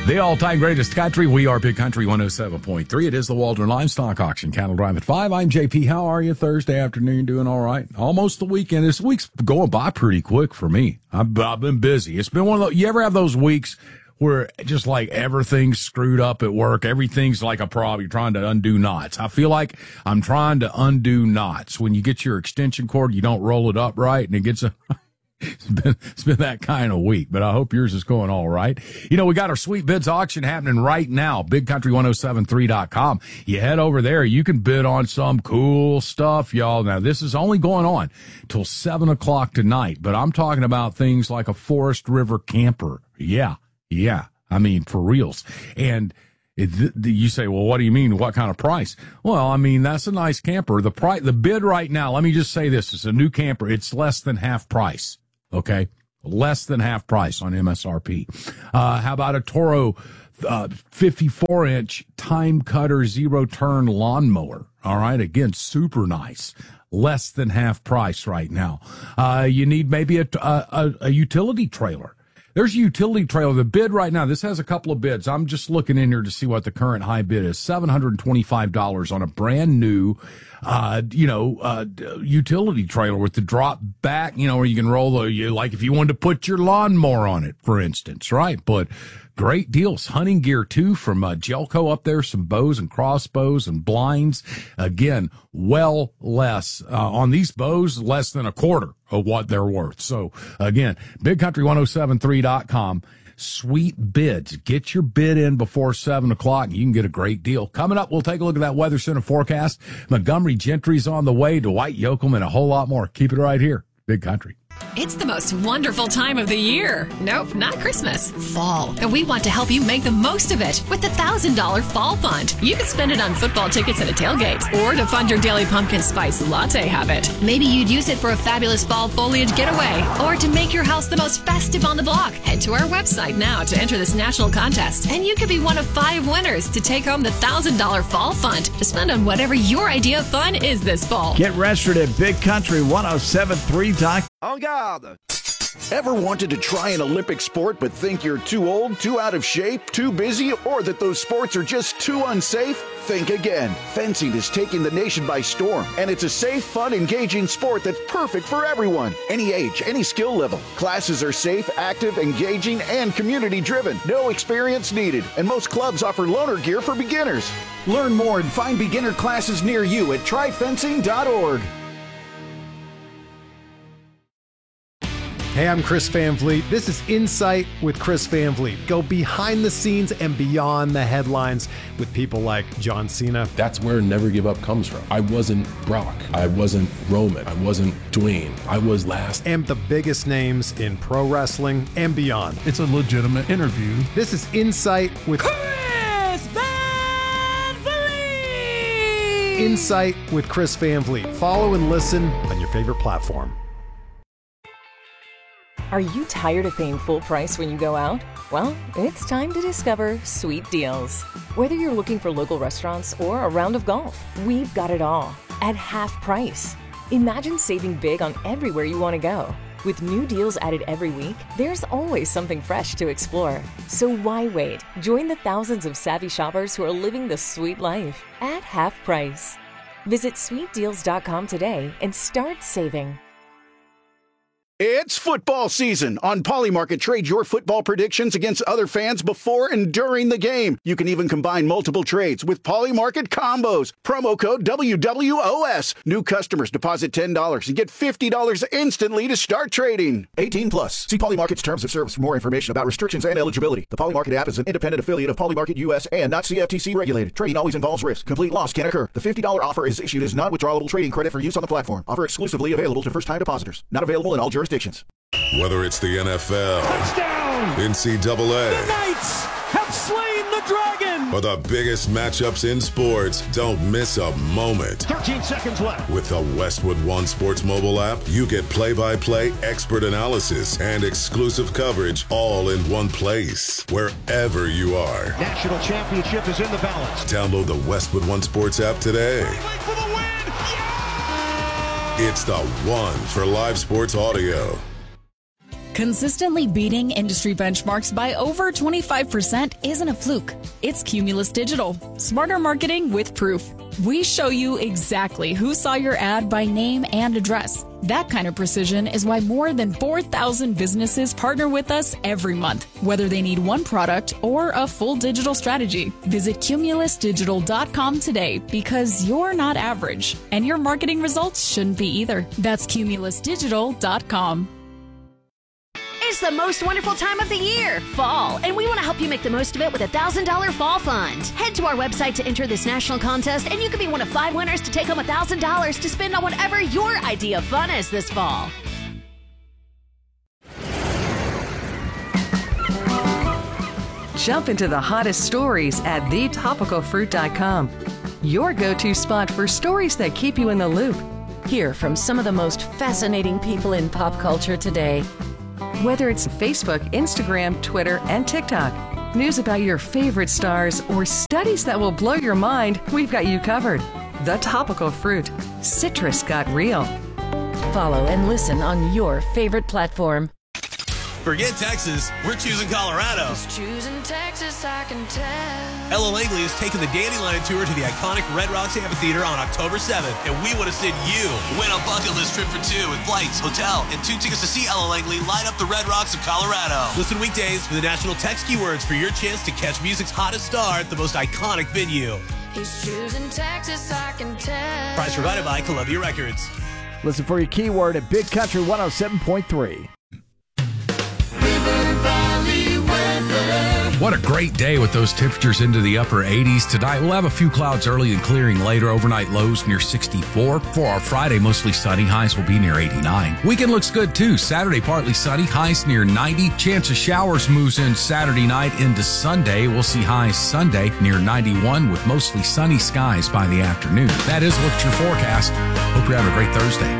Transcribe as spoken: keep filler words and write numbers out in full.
The all-time greatest country. We are Big Country one oh seven point three. It is the Waldron Livestock Auction. Cattle Drive at five. I'm J P. How are you? Thursday afternoon, doing all right? Almost the weekend. This week's going by pretty quick for me. I've, I've been busy. It's been one of those, you ever have those weeks where just like everything's screwed up at work? Everything's like a problem. You're trying to undo knots. I feel like I'm trying to undo knots. When you get your extension cord, you don't roll it up right, and it gets a... It's been, it's been that kind of week, but I hope yours is going all right. You know, we got our Sweet Bids auction happening right now, big country ten seventy-three dot com. You head over there, you can bid on some cool stuff, y'all. Now, this is only going on till seven o'clock tonight, but I'm talking about things like a Forest River camper. Yeah, yeah, I mean, for reals. And It, you say, well, what do you mean? What kind of price? Well, I mean, that's a nice camper. The price, the bid right now, let me just say this, it's a new camper. It's less than half price. Okay. Less than half price on M S R P. Uh, how about a Toro, uh, fifty-four inch time cutter zero turn lawnmower? All right. Again, super nice. Less than half price right now. Uh, you need maybe a, a, a utility trailer. There's a utility trailer. The bid right now, this has a couple of bids. I'm just looking in here to see what the current high bid is. seven hundred twenty-five dollars on a brand new, uh, you know, uh, utility trailer with the drop back, you know, where you can roll the, you, like if you wanted to put your lawnmower on it, for instance, right? But great deals. Hunting gear too from uh, Gelco up there, some bows and crossbows and blinds. Again, well less, uh, on these bows, less than a quarter of what they're worth. So again, big country ten seventy-three dot com. Sweet bids. Get your bid in before seven o'clock and you can get a great deal. Coming up, we'll take a look at that Weather Center forecast. Montgomery Gentry's on the way, Dwight Yoakam, and a whole lot more. Keep it right here. Big Country. It's the most wonderful time of the year. Nope, not Christmas. Fall. And we want to help you make the most of it with the one thousand dollars Fall Fund. You can spend it on football tickets and a tailgate, or to fund your daily pumpkin spice latte habit. Maybe you'd use it for a fabulous fall foliage getaway, or to make your house the most festive on the block. Head to our website now to enter this national contest, and you could be one of five winners to take home the one thousand dollars Fall Fund to spend on whatever your idea of fun is this fall. Get registered at big country ten seventy-three dot com. En garde! Ever wanted to try an Olympic sport but think you're too old, too out of shape, too busy, or that those sports are just too unsafe? Think again. Fencing is taking the nation by storm, and it's a safe, fun, engaging sport that's perfect for everyone. Any age, any skill level. Classes are safe, active, engaging, and community-driven. No experience needed, and most clubs offer loaner gear for beginners. Learn more and find beginner classes near you at try fencing dot org. Hey, I'm Chris Van Vliet. This is Insight with Chris Van Vliet. Go behind the scenes and beyond the headlines with people like John Cena. That's where Never Give Up comes from. I wasn't Brock. I wasn't Roman. I wasn't Dwayne. I was last. And the biggest names in pro wrestling and beyond. It's a legitimate interview. This is Insight with Chris Van Vliet. Insight with Chris Van Vliet. Follow and listen on your favorite platform. Are you tired of paying full price when you go out? Well, it's time to discover Sweet Deals. Whether you're looking for local restaurants or a round of golf, we've got it all at half price. Imagine saving big on everywhere you want to go. With new deals added every week, there's always something fresh to explore. So why wait? Join the thousands of savvy shoppers who are living the sweet life at half price. Visit sweet deals dot com today and start saving. It's football season. On Polymarket, trade your football predictions against other fans before and during the game. You can even combine multiple trades with Polymarket combos. Promo code W W O S. New customers deposit ten dollars and get fifty dollars instantly to start trading. eighteen plus. See Polymarket's terms of service for more information about restrictions and eligibility. The Polymarket app is an independent affiliate of Polymarket U S and not C F T C regulated. Trading always involves risk. Complete loss can occur. The fifty dollars offer is issued as non-withdrawable trading credit for use on the platform. Offer exclusively available to first-time depositors. Not available in all jurisdictions. Whether it's the N F L, Touchdown! N C double A, the Knights have slain the dragon, or the biggest matchups in sports, don't miss a moment. thirteen seconds left. With the Westwood One Sports mobile app, you get play-by-play, expert analysis, and exclusive coverage all in one place, wherever you are. National championship is in the balance. Download the Westwood One Sports app today. For the win! Yeah! It's the one for live sports audio. Consistently beating industry benchmarks by over twenty-five percent isn't a fluke. It's Cumulus Digital. Smarter marketing with proof. We show you exactly who saw your ad by name and address. That kind of precision is why more than four thousand businesses partner with us every month, whether they need one product or a full digital strategy. Visit cumulus digital dot com today because you're not average, and your marketing results shouldn't be either. That's cumulus digital dot com. It's the most wonderful time of the year, fall, and we want to help you make the most of it with a one thousand dollars Fall Fund. Head to our website to enter this national contest, and you could be one of five winners to take home one thousand dollars to spend on whatever your idea of fun is this fall. Jump into the hottest stories at the topical fruit dot com. Your go-to spot for stories that keep you in the loop. Hear from some of the most fascinating people in pop culture today. Whether it's Facebook, Instagram, Twitter, and TikTok, news about your favorite stars, or studies that will blow your mind, we've got you covered. The Topical Fruit. Citrus got real. Follow and listen on your favorite platform. Forget Texas, we're choosing Colorado. Choosing Texas, I can tell. Ella Langley is taking the Dandelion Tour to the iconic Red Rocks Amphitheater on October seventh, and we want to send you. Win a bucket list trip for two with flights, hotel, and two tickets to see Ella Langley light up the Red Rocks of Colorado. Listen weekdays for the national text keywords for your chance to catch music's hottest star at the most iconic venue. He's choosing Texas, I can tell. Prize provided by Columbia Records. Listen for your keyword at Big Country one oh seven point three. What a great day with those temperatures into the upper eighties tonight. We'll have a few clouds early and clearing later. Overnight lows near sixty-four. For our Friday, mostly sunny. Highs will be near eighty-nine. Weekend looks good too. Saturday, partly sunny. Highs near ninety. Chance of showers moves in Saturday night into Sunday. We'll see highs Sunday near ninety-one with mostly sunny skies by the afternoon. That is what's your forecast. Hope you're having a great Thursday.